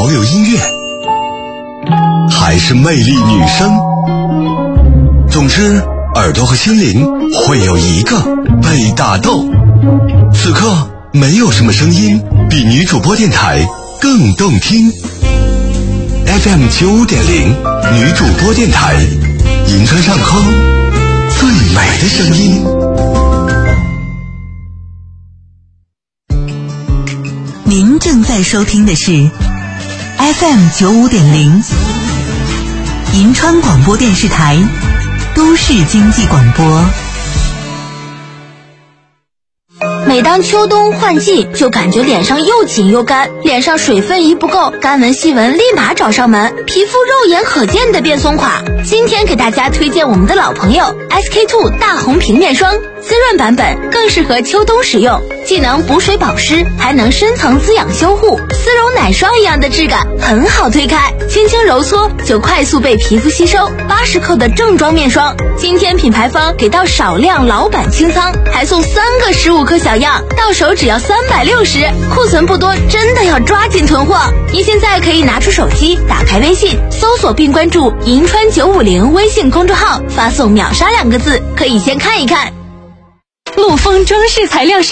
潮流音乐，还是魅力女声？总之，耳朵和心灵会有一个被打动。此刻，没有什么声音比女主播电台更动听。FM 95.0女主播电台，银川上空最美的声音。 您正在收听的是 FM 95.0银川广播电视台都市经济广播。 每当秋冬换季，就感觉脸上又紧又干，脸上水分一不够，干纹细纹立马找上门，皮肤肉眼可见的变松垮。今天给大家推荐我们的老朋友 SK2 大红平面霜，滋润版本更适合秋冬使用，既能补水保湿，还能深层滋养修护，丝绒奶霜一样的质感，很好推开，轻轻揉搓就快速被皮肤吸收。80克的正装面霜，今天品牌方给到少量老版清仓，还送3个15克小样，到手只要360，库存不多，真的要抓紧囤货。您现在可以拿出手机，打开微信，搜索并关注银川950微信公众号，发送秒杀2个字，可以先看一看。 陆丰装饰材料